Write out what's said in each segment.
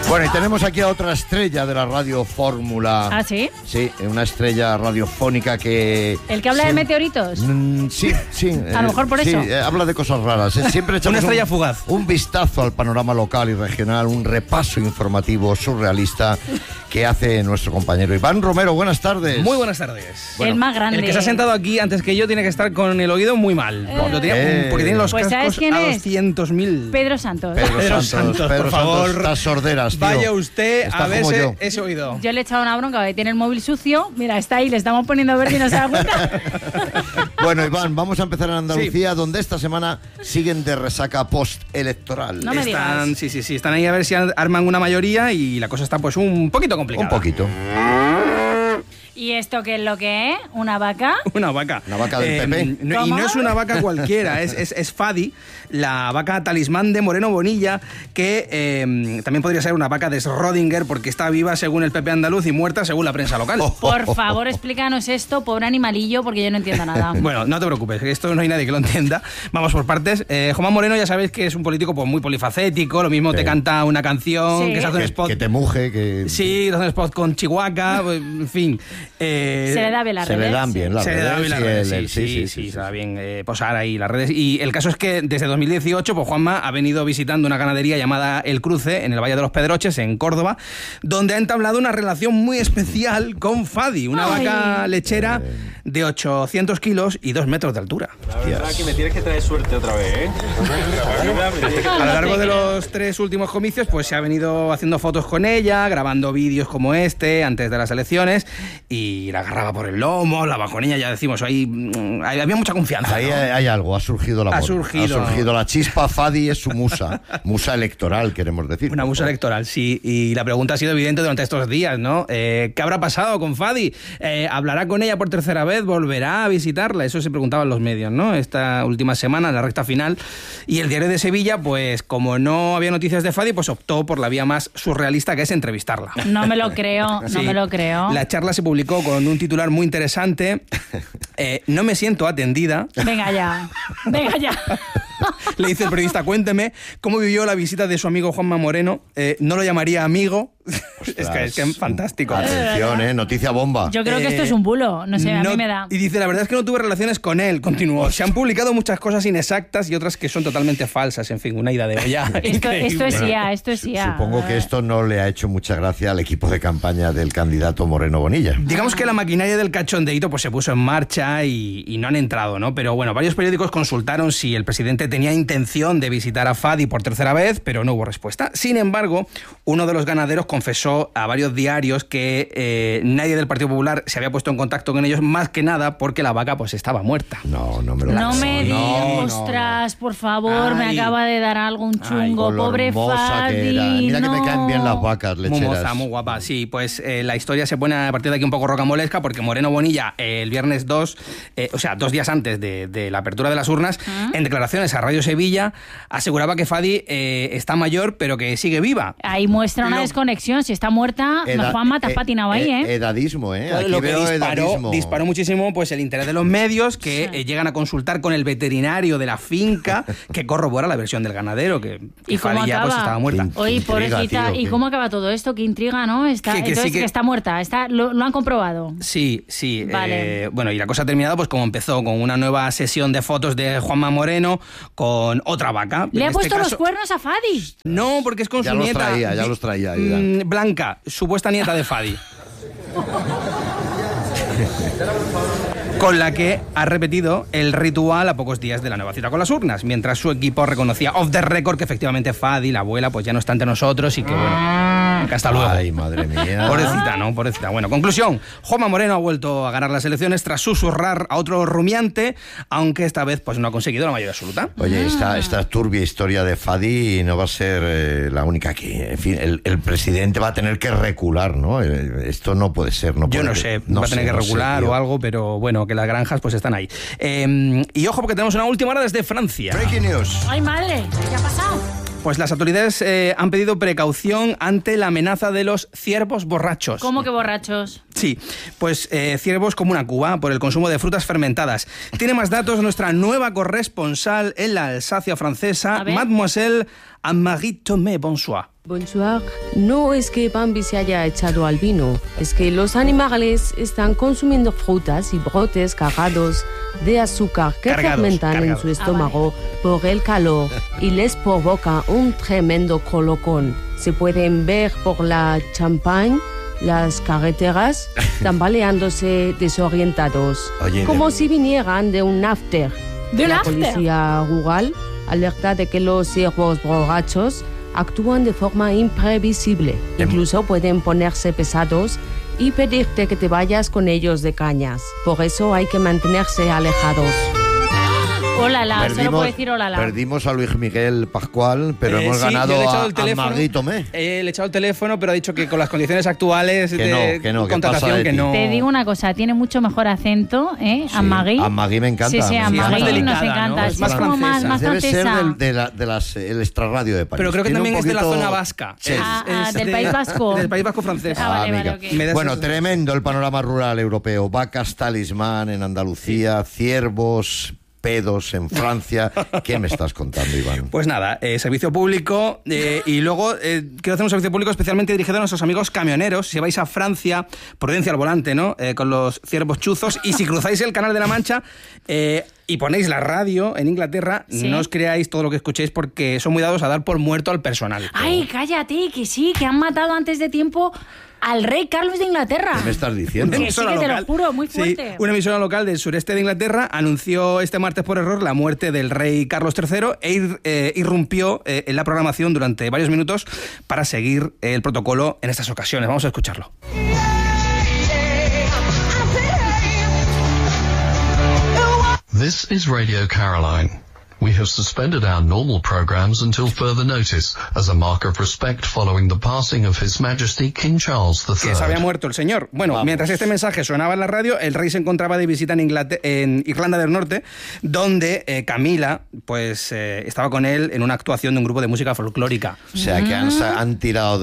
Bueno, y tenemos aquí a otra estrella de la radio Fórmula. ¿Ah, sí? Sí, una estrella radiofónica que... ¿El que habla de meteoritos? Sí. A lo mejor por eso. Sí, habla de cosas raras. Siempre echamos una estrella fugaz. Un vistazo al panorama local y regional, un repaso informativo surrealista que hace nuestro compañero Iván Romero. Buenas tardes. Muy buenas tardes. Bueno, el más grande. El que se ha sentado aquí antes que yo tiene que estar con el oído muy mal. Porque tiene los pues cascos a 200.000. Pedro Santos. Pedro Santos, por favor. Estas sorderas, tío. Vaya usted está a verse ese oído. Yo le he echado una bronca, que tiene el móvil sucio. Mira, está ahí, le estamos poniendo verde y no se da cuenta. Bueno, Iván, vamos a empezar en Andalucía, donde esta semana siguen de resaca postelectoral. No me digas. Sí, están ahí a ver si arman una mayoría y la cosa está pues un poquito complicada. Un poquito. ¿Y esto qué es lo que es? ¿Una vaca? Una vaca. Una vaca del PP. Y no es una vaca cualquiera, es Fadi, la vaca talismán de Moreno Bonilla, que también podría ser una vaca de Schrödinger, porque está viva según el PP andaluz y muerta según la prensa local. Por favor, explícanos esto, pobre animalillo, porque yo no entiendo nada. Bueno, no te preocupes, esto no hay nadie que lo entienda. Vamos por partes. Juanma Moreno ya sabéis que es un político pues, muy polifacético, lo mismo te canta una canción, que se hace un spot... Que te muje, que... Sí, te hace un spot con Chihuahua, en fin... se le da bien las redes. Se le dan bien las redes. Se le da bien las redes, sí, se da bien posar ahí las redes. Y el caso es que desde 2018, pues Juanma ha venido visitando una ganadería llamada El Cruce, en el Valle de los Pedroches, en Córdoba, donde ha entablado una relación muy especial con Fadi, una vaca lechera de 800 kilos y 2 metros de altura. La verdad que me tienes que traer suerte otra vez, ¿eh? A lo largo de los 3 últimos comicios, pues se ha venido haciendo fotos con ella, grabando vídeos como este, antes de las elecciones, y la agarraba por el lomo, la bajonilla, ya decimos, ahí había mucha confianza. Ahí ¿no? hay algo, ha surgido la Ha surgido la chispa. Fadi es su musa electoral, queremos decir. Una musa electoral, sí, y la pregunta ha sido evidente durante estos días, ¿no? ¿Qué habrá pasado con Fadi? ¿Hablará con ella por tercera vez? ¿Volverá a visitarla? Eso se preguntaban los medios, ¿no? Esta última semana, en la recta final, y el Diario de Sevilla, pues como no había noticias de Fadi, pues optó por la vía más surrealista, que es entrevistarla. No me lo creo, no me lo creo. La charla se publicó con un titular muy interesante. No me siento atendida. Venga ya. Le dice el periodista, cuénteme cómo vivió la visita de su amigo Juanma Moreno. No lo llamaría amigo. Es que es fantástico. Atención, noticia bomba. Yo creo que esto es un bulo, no sé, a mí me da. Y dice, la verdad es que no tuve relaciones con él, continuó. Se han publicado muchas cosas inexactas y otras que son totalmente falsas. En fin, una ida de olla. Esto es IA. Supongo que esto no le ha hecho mucha gracia al equipo de campaña del candidato Moreno Bonilla. Digamos que la maquinaria del cachondeíto pues se puso en marcha y no han entrado, ¿no? Pero bueno, varios periódicos consultaron si el presidente tenía intención de visitar a Fadi por tercera vez, pero no hubo respuesta. Sin embargo, uno de los ganaderos confesó a varios diarios que nadie del Partido Popular se había puesto en contacto con ellos, más que nada porque la vaca pues estaba muerta. No me lo No me digas, ostras, por favor, me acaba de dar algo un chungo, pobre Fadi. Mira que me caen bien las vacas lecheras. Muy moza, muy guapa, sí. Pues la historia se pone a partir de aquí un poco rocamolesca, porque Moreno Bonilla, el viernes 2, o sea, 2 días antes de la apertura de las urnas, en declaraciones a Radio Sevilla, aseguraba que Fadi está mayor, pero que sigue viva. Ahí muestra una desconexión. Si está muerta, Juanma, te has patinado ahí, ¿eh? Edadismo, ¿eh? Aquí lo que veo disparó muchísimo pues el interés de los medios, que llegan a consultar con el veterinario de la finca, que corrobora la versión del ganadero, que Fadi ya pues estaba muerta. Oye, pobrecita, ¿y cómo acaba todo esto? Qué intriga, ¿no? Que está muerta, ¿lo han comprobado? Sí. Vale. Bueno, y la cosa ha terminado pues como empezó, con una nueva sesión de fotos de Juanma Moreno con otra vaca. ¿Le ha puesto los cuernos a Fadi? No, porque es con su nieta. Ya los traía. Blanca, supuesta nieta de Fadi. Con la que ha repetido el ritual a pocos días de la nueva cita con las urnas, mientras su equipo reconocía off the record que efectivamente Fadi, la abuela, pues ya no está entre nosotros y que bueno, que hasta luego. Ay, madre mía. Pobrecita. Bueno, conclusión. Juanma Moreno ha vuelto a ganar las elecciones tras susurrar a otro rumiante, aunque esta vez pues no ha conseguido la mayoría absoluta. Oye, esta turbia historia de Fadi no va a ser la única que... En fin, el presidente va a tener que recular, ¿no? Esto no puede ser. Yo no sé, va a tener que recular o algo, pero bueno, que las granjas pues están ahí. Y ojo, porque tenemos una última hora desde Francia. Breaking news. ¡Ay, madre! ¿Qué ha pasado? Pues las autoridades han pedido precaución ante la amenaza de los ciervos borrachos. ¿Cómo que borrachos? Sí, pues ciervos como una Cuba por el consumo de frutas fermentadas. Tiene más datos nuestra nueva corresponsal en la Alsacia francesa, Mademoiselle Anne-Marie Thomé. Bonsoir. Bonsoir. No es que Bambi se haya echado al vino, es que los animales están consumiendo frutas y brotes cargados de azúcar que fermentan en su estómago por el calor y les provoca un tremendo colocón. Se pueden ver por la Champagne las carreteras tambaleándose desorientados, como si vinieran de un after. La policía rural alerta de que los ciervos borrachos actúan de forma imprevisible. Incluso pueden ponerse pesados y pedirte que te vayas con ellos de cañas. Por eso hay que mantenerse alejados. Olala, solo puedo decir olala. Perdimos a Luis Miguel Pascual, pero hemos ganado a Magui Tomé. Le he echado el teléfono, pero ha dicho que con las condiciones actuales de contratación que no. Te digo una cosa, tiene mucho mejor acento, a Magui. A Magui me encanta. Sí, a Magui nos encanta. ¿no? Es más como francesa. más Debe francesa. ser el extrarradio de París. Pero creo que Tiene también un es de la poquito... zona vasca. Sí. Del País Vasco. Del País Vasco francés. Vale, okay. Bueno, tremendo el panorama rural europeo. Vacas talismán en Andalucía, ciervos, pedos en Francia. ¿Qué me estás contando, Iván? Pues nada, servicio público y luego quiero hacer un servicio público especialmente dirigido a nuestros amigos camioneros. Si vais a Francia, prudencia al volante, ¿no? Con los ciervos chuzos. Y si cruzáis el Canal de la Mancha y ponéis la radio en Inglaterra, no os creáis todo lo que escuchéis porque son muy dados a dar por muerto al personal. Ay, cállate, que sí, que han matado antes de tiempo al rey Carlos de Inglaterra. ¿Qué me estás diciendo? Que sí, que te lo juro, muy fuerte. Sí, una emisora local del sureste de Inglaterra anunció este martes por error la muerte del rey Carlos III e irrumpió en la programación durante varios minutos para seguir el protocolo en estas ocasiones. Vamos a escucharlo. This is Radio Caroline. We have suspended our normal programs until further notice, as a mark of respect following the passing of His Majesty King Charles III. Que se había muerto el señor. Bueno, mientras este mensaje sonaba en la radio, el rey se encontraba de visita en Irlanda del Norte, donde Camila pues estaba con él en una actuación de un grupo de música folclórica. O sea, que han tirado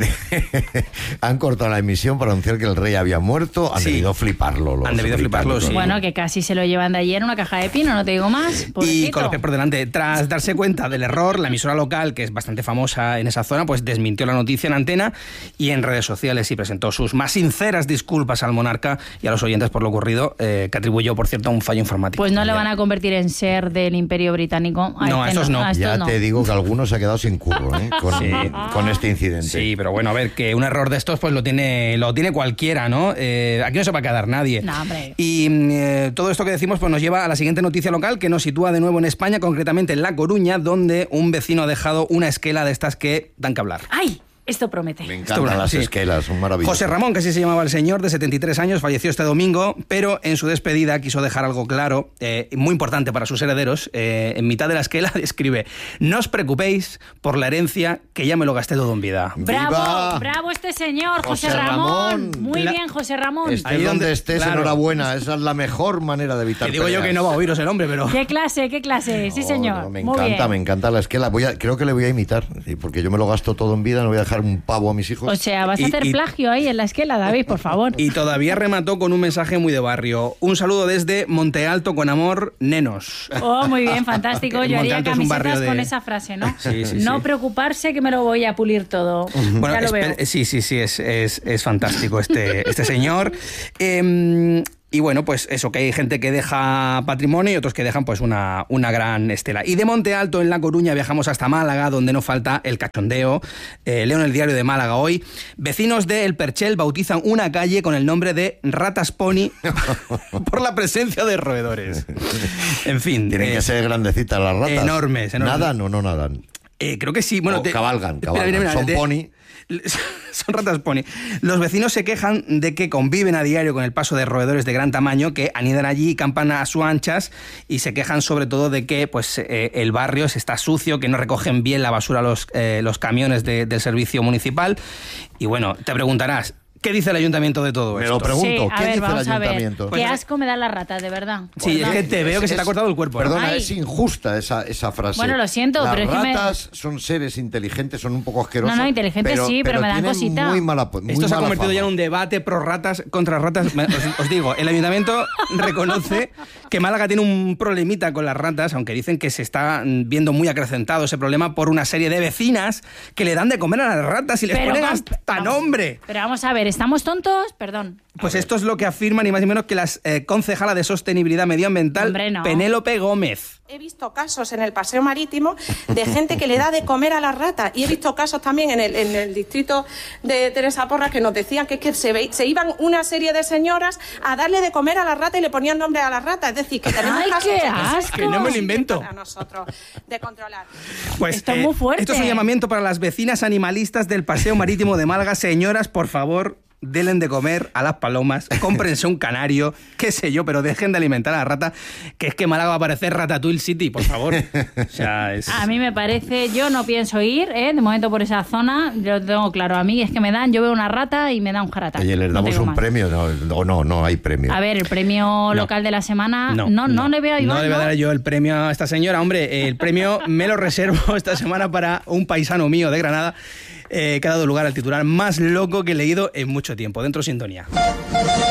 han cortado la emisión para anunciar que el rey había muerto. Han debido fliparlo. Han debido fliparlo, sí. Bueno, que casi se lo llevan de ayer en una caja de pino, no te digo más. Y con lo que por delante, tras darse cuenta del error, la emisora local, que es bastante famosa en esa zona, pues desmintió la noticia en antena y en redes sociales y presentó sus más sinceras disculpas al monarca y a los oyentes por lo ocurrido, que atribuyó, por cierto, a un fallo informático. Pues no le van a convertir en ser del Imperio Británico. A estos no. Ya te digo que algunos se ha quedado sin curro, con este incidente. Sí, pero bueno, a ver, que un error de estos pues lo tiene cualquiera, ¿no? Aquí no se va a quedar nadie. No, hombre. Y todo esto que decimos pues nos lleva a la siguiente noticia local que nos sitúa de nuevo en España, concretamente en La Coruña, donde un vecino ha dejado una esquela de estas que dan que hablar. ¡Ay! Esto promete. Me encantan las esquelas, son maravillosas. José Ramón, que así se llamaba el señor, de 73 años, falleció este domingo, pero en su despedida quiso dejar algo claro, muy importante para sus herederos. En mitad de la esquela escribe: no os preocupéis por la herencia, que ya me lo gasté todo en vida. ¡Bravo! ¡Bravo este señor, José Ramón! Muy bien, José Ramón. Ahí donde estés, claro. Enhorabuena. Esa es la mejor manera de evitar. Te digo yo que no va a oíros el hombre, pero... ¡Qué clase! Sí, señor. No, me encanta la esquela. Creo que le voy a imitar, porque yo me lo gasto todo en vida, no voy a dejar un pavo a mis hijos. O sea, vas a hacer plagio ahí en la esquela, David, por favor. Y todavía remató con un mensaje muy de barrio. Un saludo desde Monte Alto, con amor, nenos. Oh, muy bien, fantástico. Yo haría camisetas con esa frase, ¿no? Sí, no preocuparse, que me lo voy a pulir todo. Bueno, ya lo veo. Sí, es fantástico este señor. Y bueno, pues eso, que hay gente que deja patrimonio y otros que dejan pues una gran estela. Y de Monte Alto, en La Coruña, viajamos hasta Málaga, donde no falta el cachondeo. Leo en el diario de Málaga hoy: vecinos de El Perchel bautizan una calle con el nombre de Ratas Pony por la presencia de roedores. En fin. Tienen que ser grandecitas las ratas. Enormes. ¿Nadan o no nadan? Creo que sí. Bueno, cabalgan. Mira, son pony. Son ratas pony. Los vecinos se quejan de que conviven a diario con el paso de roedores de gran tamaño que anidan allí y campan a sus anchas, y se quejan sobre todo de que pues el barrio está sucio, que no recogen bien la basura los camiones del servicio municipal. Y bueno, te preguntarás, ¿Qué dice el ayuntamiento de todo esto? Me lo pregunto, sí, ¿qué dice vamos el ayuntamiento? A ver. Qué asco me dan las ratas, de verdad. Sí, es que te veo que se te ha cortado el cuerpo. Perdona, Ay. es injusta esa frase. Bueno, lo siento, las pero es que ratas son seres inteligentes, son un poco asquerosos. No, inteligentes sí, pero me dan tienen cosita. Muy mala, Esto se ha mala convertido fama. ya en un debate pro ratas contra ratas. Os digo, el ayuntamiento reconoce que Málaga tiene un problemita con las ratas, aunque dicen que se está viendo muy acrecentado ese problema por una serie de vecinas que le dan de comer a las ratas y les ponen hasta nombre. Pero vamos a ver, ¿estamos tontos? Perdón. Pues esto es lo que afirma ni más ni menos que la concejala de Sostenibilidad Medioambiental, Hombre, no. Penélope Gómez. He visto casos en el paseo marítimo de gente que le da de comer a las ratas, y he visto casos también en el distrito de Teresa Porras que nos decían que se iban una serie de señoras a darle de comer a las ratas y le ponían nombre a las ratas. Es decir, que tenemos ¡Ay, casos qué de asco! Que no me lo invento. a nosotros de controlar. Pues Esto es muy fuerte. esto es un llamamiento para las vecinas animalistas del paseo marítimo de Málaga. Señoras, por favor, denle de comer a las palomas, cómprense un canario, qué sé yo, pero dejen de alimentar a la rata, que es que Málaga va a parecer Ratatouille City, por favor. O sea, A mí me parece, yo no pienso ir, de momento por esa zona, yo lo tengo claro, a mí es que yo veo una rata y me da un jarata. Oye, les damos un premio, no hay premio. A ver, el premio local de la semana, no le voy a No le voy a dar yo el premio a esta señora, hombre, el premio me lo reservo esta semana para un paisano mío de Granada, que ha dado lugar al titular más loco que he leído en mucho tiempo. Dentro sintonía.